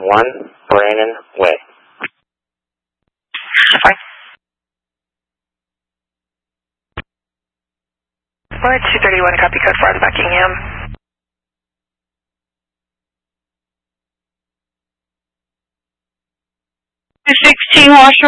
1 Brannan Way. Fine. What? 231, copy code for Buckingham. 216 Washer